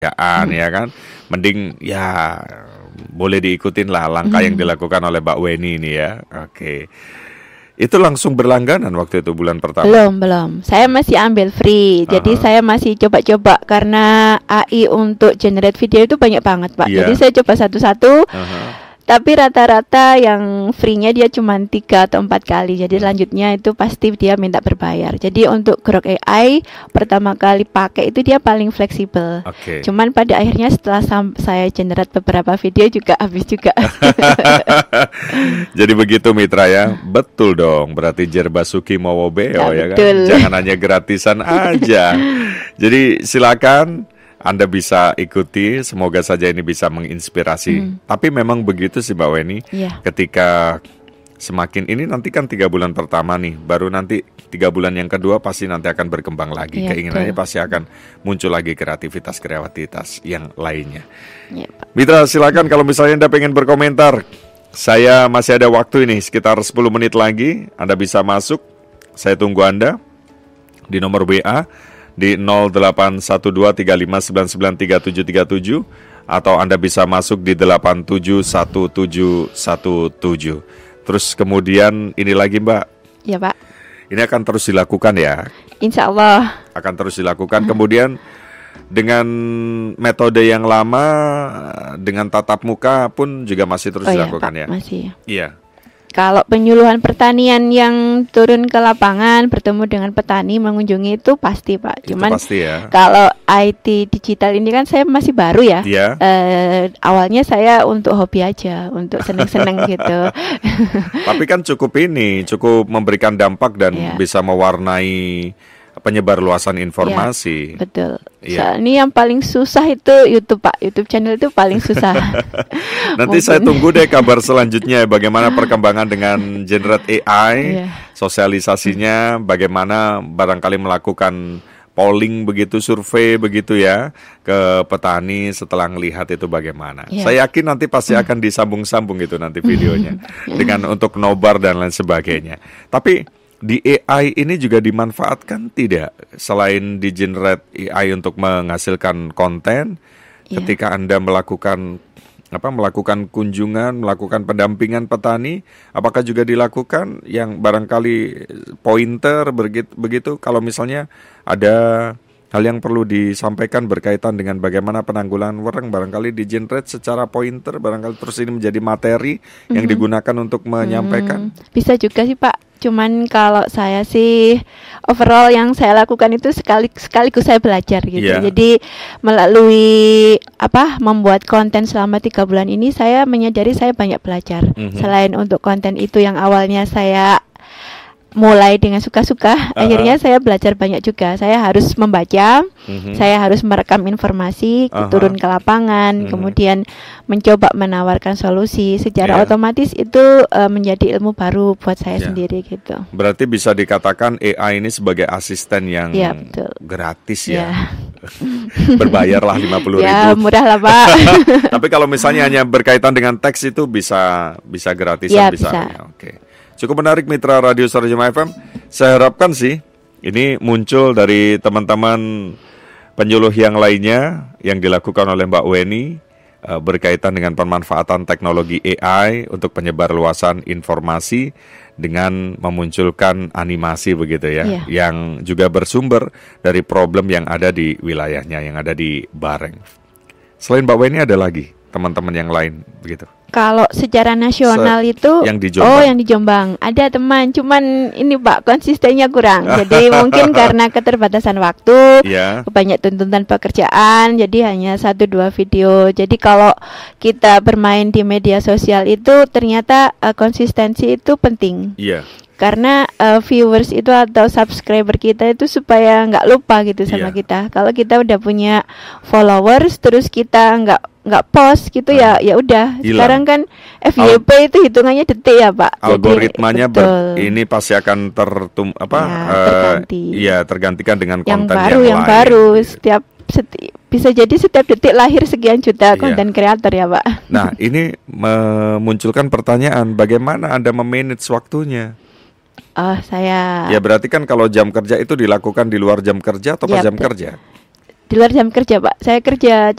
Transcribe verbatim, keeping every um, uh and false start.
hmm. ya kan, mending ya boleh diikutin lah langkah hmm. yang dilakukan oleh Mbak Weni ini ya. Oke. Itu langsung berlangganan waktu itu bulan pertama? Belum, belum. Saya masih ambil free. Uh-huh. Jadi saya masih coba-coba karena A I untuk generate video itu banyak banget, Pak. Yeah. Jadi saya coba satu-satu. Uh-huh. Tapi rata-rata yang free-nya dia cuma tiga atau empat kali. Jadi selanjutnya itu pasti dia minta berbayar. Jadi untuk Grok A I pertama kali pakai itu dia paling fleksibel. Okay. Cuman pada akhirnya setelah sam- saya generate beberapa video juga habis juga. Jadi begitu Mitra ya. Betul dong. Berarti Jerbasuki Mowobeo ya, ya kan. Jangan hanya gratisan aja. Jadi silakan Anda bisa ikuti, semoga saja ini bisa menginspirasi. Hmm. Tapi memang begitu sih Mbak Weni, yeah. ketika semakin ini nanti kan tiga bulan pertama nih, baru nanti tiga bulan yang kedua pasti nanti akan berkembang lagi. Yeah, keinginannya betul. Pasti akan muncul lagi kreativitas-kreativitas yang lainnya. Yeah, Mitra silakan kalau misalnya Anda pengen berkomentar. Saya masih ada waktu ini, sekitar sepuluh menit lagi, Anda bisa masuk. Saya tunggu Anda di nomor W A. Di nol delapan satu dua tiga lima sembilan sembilan tiga tujuh tiga tujuh atau Anda bisa masuk di delapan tujuh satu tujuh satu tujuh. Terus kemudian ini lagi Mbak. Ya Pak. Ini akan terus dilakukan ya. Insya Allah. Akan terus dilakukan. Kemudian dengan metode yang lama, dengan tatap muka pun juga masih terus oh dilakukan ya, Pak, ya. Masih. Iya. Kalau penyuluhan pertanian yang turun ke lapangan bertemu dengan petani mengunjungi itu pasti Pak. Cuman itu pasti ya. Kalau I T digital ini kan saya masih baru ya. Iya. Uh, awalnya saya untuk hobi aja, untuk seneng-seneng gitu. Tapi kan cukup ini, cukup memberikan dampak dan yeah. bisa mewarnai penyebar luasan informasi. Ya, betul. Ya. Soalnya yang paling susah itu YouTube Pak. YouTube channel itu paling susah. Nanti saya tunggu deh kabar selanjutnya bagaimana perkembangan dengan Generate A I, ya. Sosialisasinya, bagaimana barangkali melakukan polling begitu, survei begitu ya ke petani setelah melihat itu bagaimana. Ya. Saya yakin nanti pasti akan disambung-sambung itu nanti videonya dengan untuk nobar dan lain sebagainya. Tapi di A I ini juga dimanfaatkan tidak? Selain di generate A I untuk menghasilkan konten, yeah. ketika Anda melakukan apa melakukan kunjungan, melakukan pendampingan petani, apakah juga dilakukan yang barangkali pointer begitu, begitu kalau misalnya ada hal yang perlu disampaikan berkaitan dengan bagaimana penanggulangan wereng, barangkali di generate secara pointer, barangkali terus ini menjadi materi mm-hmm. yang digunakan untuk menyampaikan. Hmm, bisa juga sih Pak. Cuman kalau saya sih overall yang saya lakukan itu sekali sekaligus saya belajar gitu. Yeah. Jadi melalui apa membuat konten selama tiga bulan ini saya menyadari saya banyak belajar. Mm-hmm. Selain untuk konten itu yang awalnya saya mulai dengan suka-suka, uh-huh. akhirnya saya belajar banyak juga. Saya harus membaca, uh-huh. saya harus merekam informasi, uh-huh. turun ke lapangan, uh-huh. kemudian mencoba menawarkan solusi. Secara yeah. otomatis itu uh, menjadi ilmu baru buat saya yeah. sendiri gitu. Berarti bisa dikatakan A I ini sebagai asisten yang yeah, betul. gratis ya. Yeah. Berbayarlah lima puluh ribu. Ya murah lah Pak. Tapi kalau misalnya hanya berkaitan dengan teks itu bisa bisa gratisan yeah, bisa. bisa. Ya, oke. Okay. Cukup menarik Mitra Radio Sarjama F M. Saya harapkan sih ini muncul dari teman-teman penyuluh yang lainnya yang dilakukan oleh Mbak Weni uh, berkaitan dengan pemanfaatan teknologi A I untuk penyebar luasan informasi dengan memunculkan animasi begitu ya, yeah. yang juga bersumber dari problem yang ada di wilayahnya, yang ada di Bareng. Selain Mbak Weni ada lagi teman-teman yang lain begitu? Kalau secara nasional Se- itu yang di Jombang. Oh yang di Jombang ada teman, cuman ini Pak konsistennya kurang. Jadi mungkin karena keterbatasan waktu, yeah. banyak tuntutan pekerjaan, jadi hanya satu dua video. Jadi kalau kita bermain di media sosial itu ternyata uh, konsistensi itu penting. Iya. Yeah. Karena uh, viewers itu atau subscriber kita itu supaya nggak lupa gitu sama yeah. kita. Kalau kita udah punya followers terus kita nggak nggak post gitu nah, ya ya udah. Sekarang kan F Y P Al- itu hitungannya detik ya Pak. Algoritmanya Jadi, ber- ini pasti akan tertum apa? Ya, terganti. Uh, ya tergantikan dengan yang konten baru, yang, yang lain. baru setiap seti- bisa jadi setiap detik lahir sekian juta konten kreator ya Pak. Nah ini memunculkan pertanyaan, bagaimana Anda memanage waktunya? Oh saya. Ya berarti kan kalau jam kerja itu dilakukan di luar jam kerja atau pas ya, jam kerja? di luar jam kerja Pak. Saya kerja